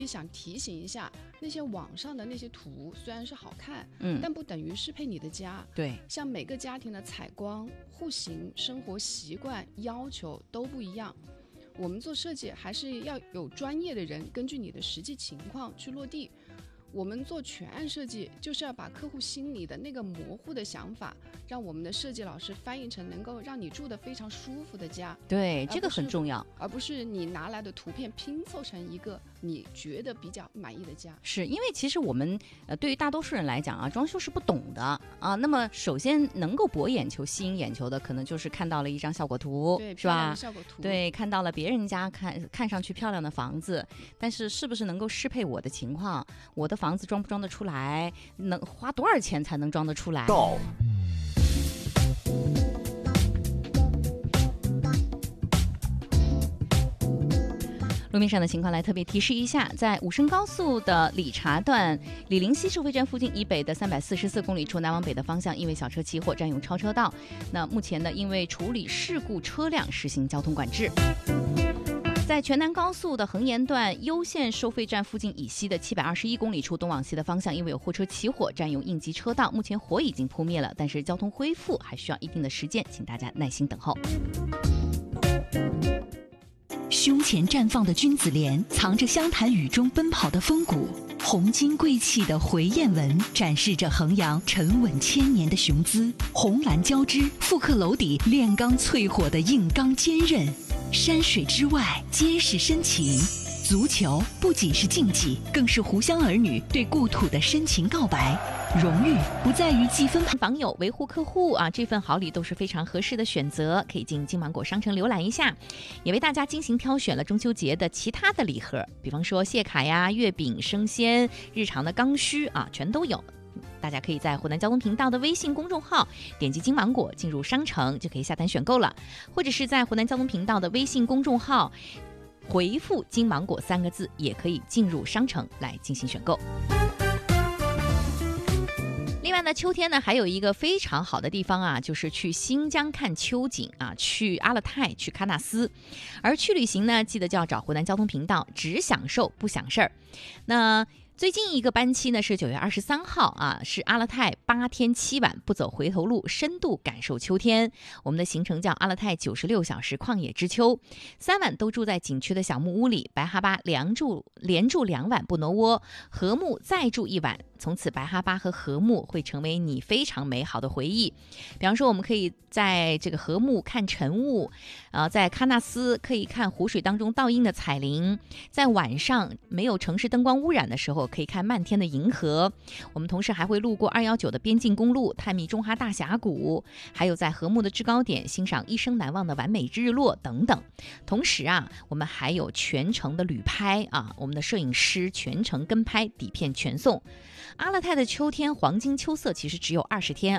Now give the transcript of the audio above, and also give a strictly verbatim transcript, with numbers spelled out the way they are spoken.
想提醒一下，那些网上的那些图虽然是好看， 嗯， 但不等于适配你的家。 对， 像每个家庭的采光、户型、生活习惯要求都不一样。我们做设计还是要有专业的人根据你的实际情况去落地。我们做全案设计，就是要把客户心里的那个模糊的想法，让我们的设计老师翻译成能够让你住得非常舒服的家。 对，这个很重要， 而不是你拿来的图片拼凑成一个你觉得比较满意的家。 是因为其实我们呃对于大多数人来讲啊，装修是不懂的啊。那么首先能够博眼球、吸引眼球的，可能就是看到了一张效果图， 对， 是吧？ 效果图， 对，看到了别人家看看上去漂亮的房子，但是是不是能够适配我的情况？我的房子装不装得出来？能花多少钱才能装得出来？ 到路面上的情况来特别提示一下，在武胜高速的理查段李林溪收费站附近以北的三百四十四公里处南往北的方向，因为小车起火占用超车道，那目前呢，因为处理事故车辆实行交通管制。在全南高速的衡沿段优线收费站附近以西的七百二十一公里处东往西的方向，因为有货车起火占用应急车道，目前火已经扑灭了，但是交通恢复还需要一定的时间，请大家耐心等候。 胸前绽放的君子莲，藏着湘潭雨中奔跑的风骨；红金贵气的回雁纹，展示着衡阳沉稳千年的雄姿；红蓝交织，复刻楼底炼钢淬火的硬刚坚韧。山水之外，皆是深情。足球不仅是竞技，更是湖湘儿女对故土的深情告白。荣誉不在于积分， 访友维护客户啊，这份好礼都是非常合适的选择，可以进金芒果商城浏览一下。也为大家精心挑选了中秋节的其他的礼盒，比方说谢卡呀、月饼、生鲜、日常的刚需啊，全都有。大家可以在湖南交通频道的微信公众号点击金芒果进入商城就可以下单选购了，或者是在湖南交通频道的微信公众号回复金芒果三个字也可以进入商城来进行选购。另外呢，秋天呢还有一个非常好的地方啊，就是去新疆看秋景啊，去阿勒泰，去喀纳斯。而去旅行呢，记得就要找湖南交通频道，只享受不想事儿。那最近一个班期呢是九月二十三号啊，是阿勒泰八天七晚不走回头路，深度感受秋天。我们的行程叫阿勒泰九十六小时旷野之秋，三晚都住在景区的小木屋里，白哈巴连住连住两晚不挪窝，禾木再住一晚。从此白哈巴和禾木会成为你非常美好的回忆。比方说我们可以在这个禾木看晨雾，呃，在喀纳斯可以看湖水当中倒映的彩铃，在晚上没有城市灯光污染的时候可以看漫天的银河。我们同时还会路过二一九的边境公路，探秘中哈大峡谷，还有在禾木的制高点欣赏一生难忘的完美日落等等。同时啊，我们还有全程的旅拍啊，我们的摄影师全程跟拍，底片全送。阿勒泰的秋天黄金秋色其实只有二十天